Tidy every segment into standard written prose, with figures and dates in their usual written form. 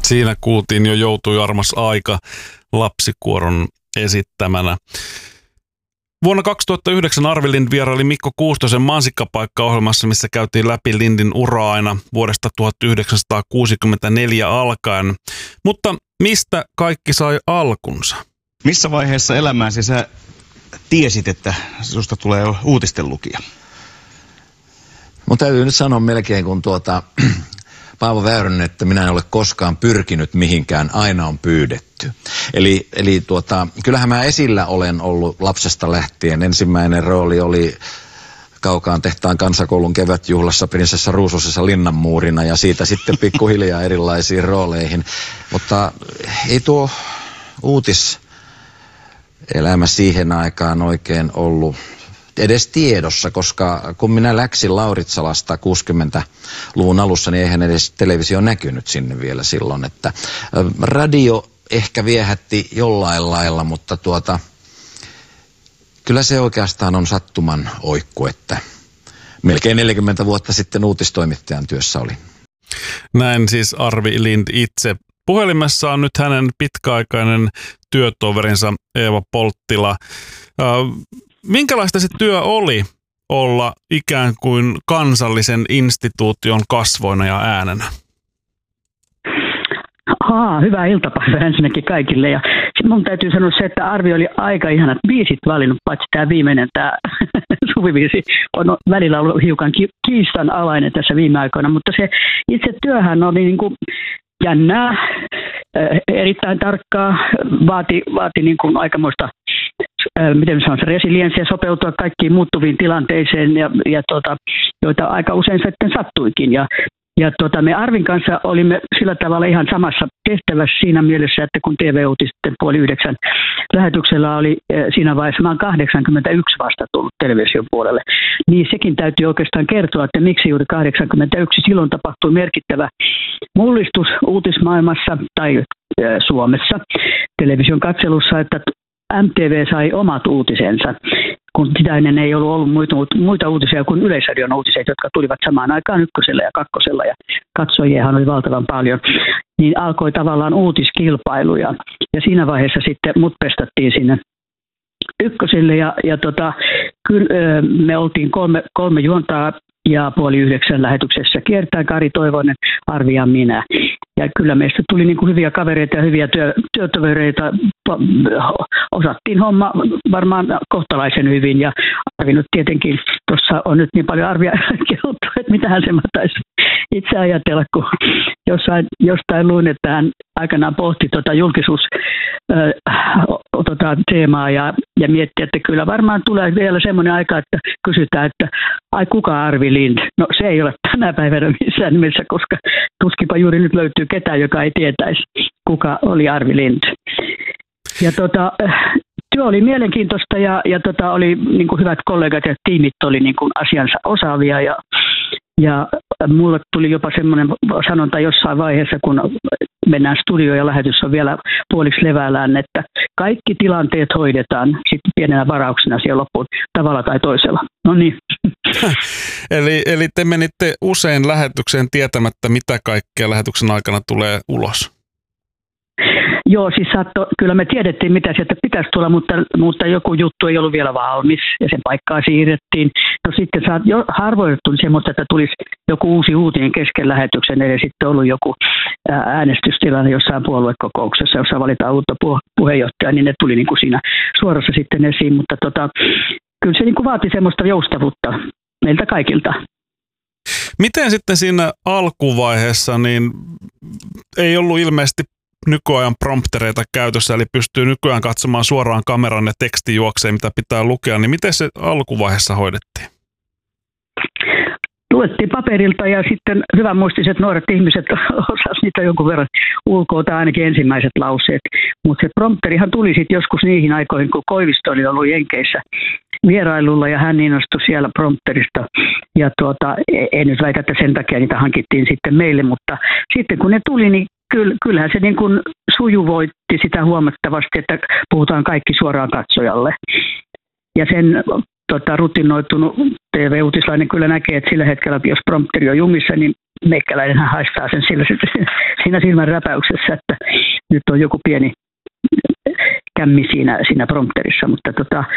Siinä kuultiin jo Joutui armas aika lapsikuoron esittämänä. Vuonna 2009 Arvi Lind vieraili Mikko Kuustosen Mansikkapaikka-ohjelmassa, missä käytiin läpi Lindin uraa aina vuodesta 1964 alkaen. Mutta mistä kaikki sai alkunsa? Missä vaiheessa elämääsi sä tiesit, että susta tulee uutisten lukija? Mun täytyy nyt sanoa melkein kun Paavo Väyrynen, että minä en ole koskaan pyrkinyt mihinkään, aina on pyydetty. Eli kyllähän mä esillä olen ollut lapsesta lähtien. Ensimmäinen rooli oli Kaukaan tehtaan kansakoulun kevätjuhlassa Prinsessa Ruususessa linnanmuurina ja siitä sitten pikkuhiljaa erilaisiin rooleihin. Mutta ei tuo uutiselämä siihen aikaan oikein ollut edes tiedossa, koska kun minä läksin Lauritsalasta 60-luvun alussa, niin eihän edes televisio näkynyt sinne vielä silloin, että radio ehkä viehätti jollain lailla, mutta kyllä se oikeastaan on sattuman oikku, että melkein 40 vuotta sitten uutistoimittajan työssä oli. Näin siis Arvi Lind itse. Puhelimessa on nyt hänen pitkäaikainen työtoverinsa Eeva Polttila. Minkälaista se työ oli olla ikään kuin kansallisen instituution kasvoina ja äänenä? Hyvää iltapäivää ensinnäkin kaikille. Ja mun täytyy sanoa se, että Arvi oli aika ihanat biisit valinnut, paitsi tämä viimeinen, tämä suvibiisi on välillä ollut hiukan kiistanalainen tässä viime aikoina, mutta se itse työhän oli niin kuin jännää, erittäin tarkkaa, vaati niin kuin aikamoista miten sanoisi, resilienssiä sopeutua kaikkiin muuttuviin tilanteisiin, joita aika usein sitten sattuikin. Me Arvin kanssa olimme sillä tavalla ihan samassa tehtävässä siinä mielessä, että kun TV-uutisten 8:30 lähetyksellä oli siinä vaiheessa, mä olen 81 vasta tullut television puolelle, niin sekin täytyy oikeastaan kertoa, että miksi juuri 81. Silloin tapahtui merkittävä mullistus uutismaailmassa tai Suomessa television katselussa, että MTV sai omat uutisensa, kun sitä ennen ei ollut muita uutisia kuin Yleisradion uutiset, jotka tulivat samaan aikaan Ykkösellä ja Kakkosella, ja katsojiahan oli valtavan paljon, niin alkoi tavallaan uutiskilpailuja. Ja siinä vaiheessa sitten mut pestattiin sinne Ykköselle, kyllä me oltiin kolme juontaa ja 8:30 lähetyksessä kiertää Kari Toivonen, Arvi ja minä. Ja kyllä meistä tuli niin kuin hyviä kavereita ja hyviä työtovereita. Osattiin homma varmaan kohtalaisen hyvin. Ja Arvi nyt tietenkin, tuossa on nyt niin paljon Arvia kehuttu, että mitähän se taisi itse ajatella, kun jostain luin, että hän aikanaan pohti teemaa ja mietti, että kyllä varmaan tulee vielä semmoinen aika, että kysytään, että ai kuka Arvi Lind? No se ei ole tänä päivänä missään nimessä, koska tuskipa juuri nyt löytyy ketään, joka ei tietäisi, kuka oli Arvi Lind. Ja työ oli mielenkiintoista ja oli niin kuin hyvät kollegat ja tiimit oli niin kuin asiansa osaavia ja mulle tuli jopa semmoinen sanonta jossain vaiheessa, kun mennään studioon ja lähetys on vielä puoliksi levällään, että kaikki tilanteet hoidetaan sitten pienenä varauksena siellä loppuun tavalla tai toisella. No niin. Eli te menitte usein lähetykseen tietämättä, mitä kaikkea lähetyksen aikana tulee ulos? Joo, siis kyllä me tiedettiin, mitä sieltä pitäisi tulla, mutta joku juttu ei ollut vielä valmis ja sen paikkaa siirrettiin. No sitten harvoin tuli semmoista, että tulisi joku uusi uutinen kesken lähetyksen, eli sitten ollut joku äänestystilanne jossain puoluekokouksessa, jossa valitaan uutta puheenjohtajaa, niin ne tuli niin kuin siinä suorassa sitten esiin, mutta kyllä se niin kuin vaati semmoista joustavuutta meiltä kaikilta. Miten sitten siinä alkuvaiheessa, niin ei ollut ilmeisesti nykyajan promptereita käytössä, eli pystyy nykyään katsomaan suoraan kameran ja teksti juokseen, mitä pitää lukea, niin miten se alkuvaiheessa hoidettiin? Luettiin paperilta ja sitten hyvänmuistiset nuoret ihmiset osasivat niitä jonkun verran ulkoa tai ainakin ensimmäiset lauseet. Mutta se prompterihan tuli sitten joskus niihin aikoihin, kun Koivisto oli ollut Jenkeissä vierailulla ja hän innostui siellä prompterista. Ja en nyt väitä, että sen takia niitä hankittiin sitten meille, mutta sitten kun ne tuli, niin kyllähän se niin kuin sujuvoitti sitä huomattavasti, että puhutaan kaikki suoraan katsojalle. Ja sen rutinoitunut TV-uutislainen kyllä näkee, että sillä hetkellä, jos prompteri on jumissa, niin meikäläinenhän haistaa sen siinä silmän räpäyksessä, että nyt on joku pieni kämmi siinä prompterissa, mutta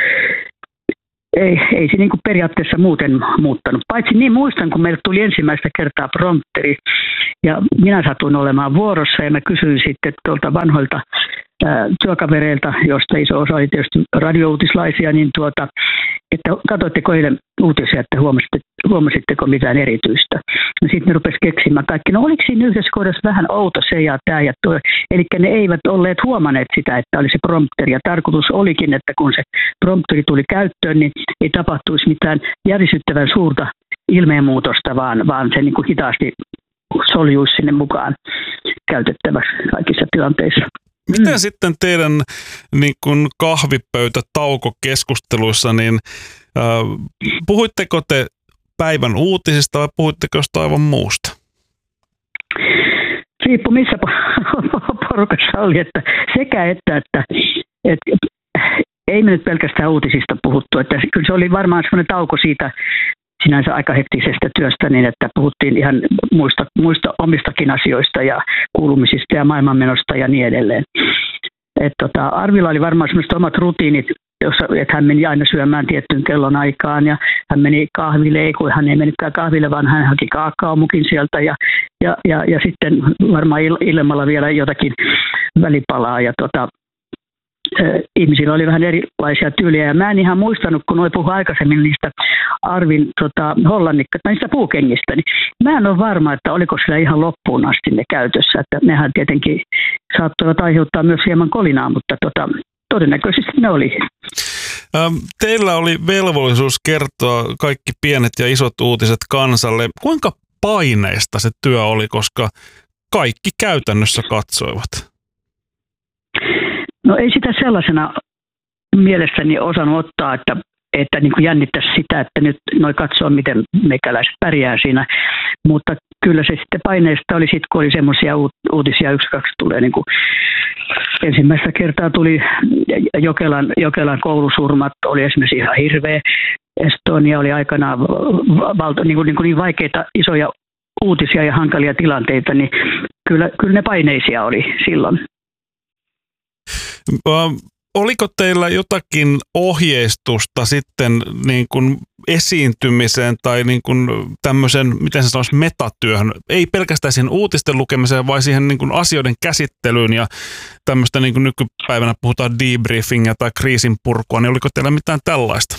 ei se niin kuin periaatteessa muuten muuttanut. Paitsi niin muistan, kun meille tuli ensimmäistä kertaa prompteri ja minä satuin olemaan vuorossa ja mä kysyin sitten tuolta vanhoilta työkavereilta, josta iso osa oli tietysti radiouutislaisia, niin että katsoitteko eilen uutisia, että huomasitteko mitään erityistä. No sitten ne rupesi keksimään kaikki. No oliko siinä yhdessä kohdassa vähän outo se ja tämä ja tuo. Eli ne eivät olleet huomanneet sitä, että oli se prompteri. Ja tarkoitus olikin, että kun se prompteri tuli käyttöön, niin ei tapahtuisi mitään järisyttävän suurta ilmeenmuutosta, vaan se niin kuin hitaasti soljuisi sinne mukaan käytettäväksi kaikissa tilanteissa. Miten sitten teidän niin kun kahvipöytätaukokeskusteluissa, niin puhuitteko te päivän uutisista vai puhuitteko jostain aivan muusta? Riippui missä porukassa oli, että sekä että ei me nyt pelkästään uutisista puhuttu, että kyllä se oli varmaan semmoinen tauko siitä sinänsä aika hektisestä työstä, niin että puhuttiin ihan muista omistakin asioista ja kuulumisista ja maailmanmenosta ja niin edelleen. Arvilla oli varmaan sellaiset omat rutiinit, että hän meni aina syömään tiettyyn kellon aikaan ja hän meni kahville, ei kun hän ei mennytkään kahville, vaan hän haki kaakaomukin sieltä ja sitten varmaan illemmalla vielä jotakin välipalaa ja ihmisillä oli vähän erilaisia tyyliä ja mä en ihan muistanut, kun puhui aikaisemmin niistä Arvin niistä puukengistä, niin mä en ole varma, että oliko sillä ihan loppuun asti ne käytössä, että nehän tietenkin saattoivat aiheuttaa myös hieman kolinaa, mutta todennäköisesti ne oli. Teillä oli velvollisuus kertoa kaikki pienet ja isot uutiset kansalle. Kuinka paineista se työ oli, koska kaikki käytännössä katsoivat? No ei sitä sellaisena mielessäni osannut ottaa, että niin kuin jännittäisi sitä, että nyt noi katsoo, miten meikäläiset pärjää siinä. Mutta kyllä se sitten paineista oli sitten, kun oli semmoisia uutisia, 1-2 tulee niin kuin ensimmäistä kertaa tuli Jokelan koulusurmat, oli esimerkiksi ihan hirveä. Estonia oli aikanaan niin vaikeita, isoja uutisia ja hankalia tilanteita, niin kyllä ne paineisia oli silloin. Oliko teillä jotakin ohjeistusta sitten niin kuin esiintymiseen tai niin kuin tämmöisen, miten se sanoisi, metatyöhön? Ei pelkästään siihen uutisten lukemiseen, vaan siihen niin kuin asioiden käsittelyyn ja tämmöistä niin kuin nykypäivänä puhutaan debriefingia tai kriisinpurkua, niin oliko teillä mitään tällaista?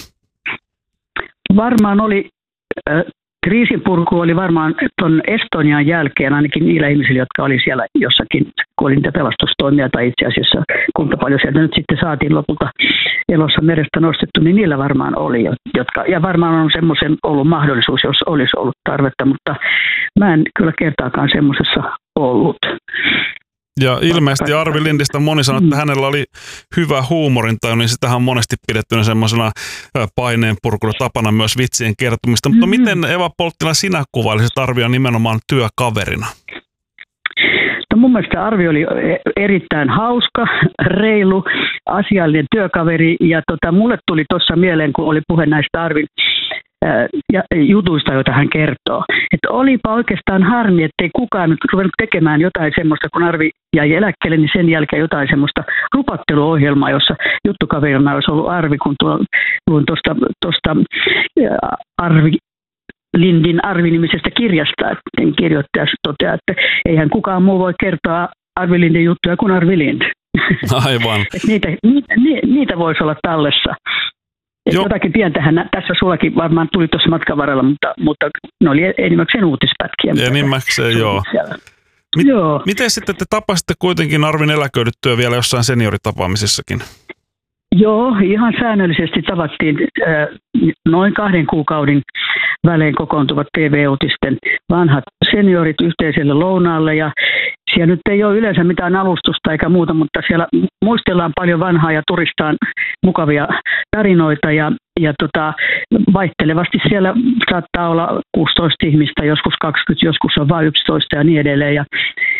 Varmaan oli. Kriisinpurku oli varmaan tuon Estonian jälkeen ainakin niillä ihmisillä, jotka oli siellä jossakin, kun oli niitä pelastustoimia tai itse asiassa kuinka paljon sieltä nyt sitten saatiin lopulta elossa merestä nostettu, niin niillä varmaan oli, ja varmaan on semmoisen ollut mahdollisuus, jos olisi ollut tarvetta, mutta mä en kyllä kertaakaan semmoisessa ollut. Ja ilmeisesti Arvi Lindistä moni sanoi, että hänellä oli hyvä huumorintaju, niin sitähän on monesti pidettynä semmoisena paineenpurkuna tapana myös vitsien kertomista. Mutta miten Eva Polttila sinä kuvailisit Arvia nimenomaan työkaverina? No mun mielestä Arvi oli erittäin hauska, reilu, asiallinen työkaveri ja mulle tuli tuossa mieleen, kun oli puhe näistä Arvin jutuista, joita hän kertoo. Että olipa oikeastaan harmi, ettei kukaan nyt ruvennut tekemään jotain semmoista, kun Arvi jäi eläkkeelle, niin sen jälkeen jotain semmoista rupatteluohjelmaa, jossa juttukaverina olisi ollut Arvi, kun luin tuosta Arvi Lindin Arvi-nimisestä kirjasta, että kirjoittaja toteaa, että eihän kukaan muu voi kertoa Arvi Lindin juttuja kuin Arvi Lind. Aivan. niitä voisi olla tallessa. Jotakin pientähän tässä sullakin varmaan tuli tuossa matkan varrella, mutta ne oli enimmäkseen uutispätkiä. Enimmäkseen, joo. Miten sitten te tapasitte kuitenkin Arvin eläköidyttyä vielä jossain senioritapaamisissakin? Joo, ihan säännöllisesti tavattiin noin 2 kuukauden välein kokoontuvat TV-uutisten vanhat seniorit yhteiselle lounaalle ja siellä nyt ei ole yleensä mitään alustusta eikä muuta, mutta siellä muistellaan paljon vanhaa ja turistaan mukavia tarinoita ja vaihtelevasti siellä saattaa olla 16 ihmistä, joskus 20, joskus on vain 11 ja niin edelleen ja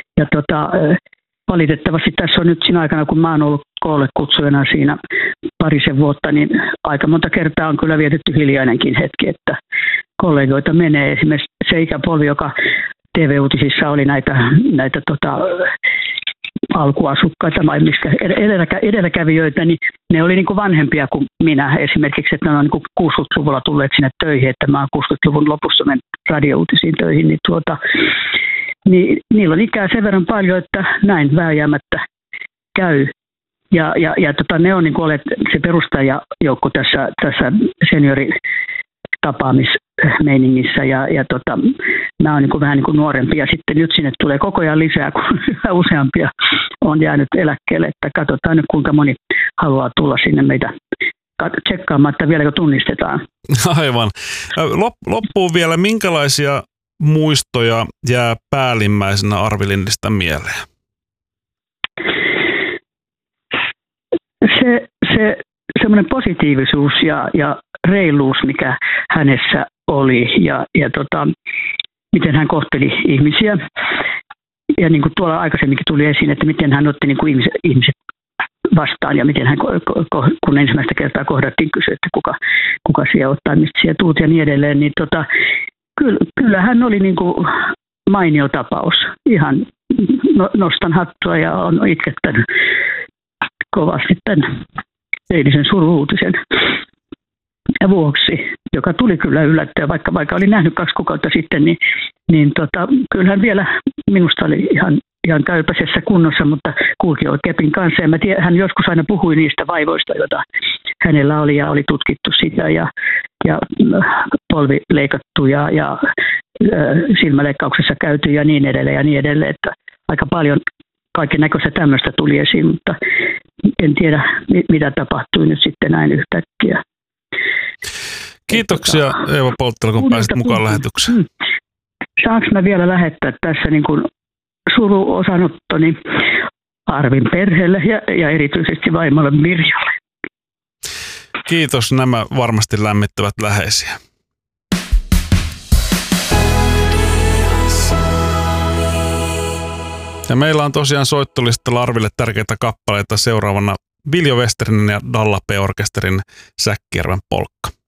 valitettavasti tässä on nyt siinä aikana, kun mä oon ollut koolle kutsujana siinä parisen vuotta, niin aika monta kertaa on kyllä vietetty hiljainenkin hetki, että kollegoita menee. Esimerkiksi se ikäpolvi, joka TV-uutisissa oli näitä alkuasukkaita vai edelläkävijöitä, niin ne oli niin kuin vanhempia kuin minä esimerkiksi, että ne on niin kuin 60-luvulla tulleet sinne töihin, että mä oon 60-luvun lopussa mennyt radiouutisiin töihin, niin niillä on ikää sen verran paljon, että näin vääjäämättä käy. Ja ne on niin kuin olleet se perustajajoukko tässä senioritapaamismeiningissä ja mä oon niin kuin vähän niin kuin nuorempi ja sitten nyt sinne tulee koko ajan lisää, kun yhä useampia on jäänyt eläkkeelle, että katsotaan nyt kuinka moni haluaa tulla sinne meitä tsekkaamaan, että vieläkö tunnistetaan. Aivan. Loppuun vielä, minkälaisia muistoja jää päällimmäisenä Arvi Lindistä mieleen? Se semmoinen positiivisuus ja reiluus, mikä hänessä oli ja miten hän kohteli ihmisiä. Ja niin kuin tuolla aikaisemminkin tuli esiin, että miten hän otti niin kuin ihmiset vastaan ja miten hän, kun ensimmäistä kertaa kohdattiin, kysyi, että kuka siellä ottaa, mistä siellä tuut ja niin edelleen. Niin kyllä hän oli niin kuin mainio tapaus. Ihan nostan hattua ja on itkettänyt kovasti tämän eilisen suru-uutisen vuoksi, joka tuli kyllä yllättäen, vaikka olin nähnyt 2 kuukautta sitten, niin kyllähän vielä minusta oli ihan käypäisessä kunnossa, mutta kulki kepin kanssa. Ja hän joskus aina puhui niistä vaivoista, joita hänellä oli ja oli tutkittu sitä ja polvi leikattu ja silmäleikkauksessa käyty ja niin edelleen, että aika paljon kaiken näköistä tämmöistä tuli esiin, mutta en tiedä, mitä tapahtui nyt sitten näin yhtäkkiä. Kiitoksia Eeva Polttila, kun pääsit mukaan lähetykseen. Saanko mä vielä lähettää tässä niin kuin suruosanottoni Arvin perheelle ja erityisesti vaimolle Mirjalle? Kiitos, nämä varmasti lämmittävät läheisiä. Ja meillä on tosiaan soittolistalla Arville tärkeitä kappaleita seuraavana Viljo Westerinin ja Dalla P-orkesterin Säkkijärven polkka.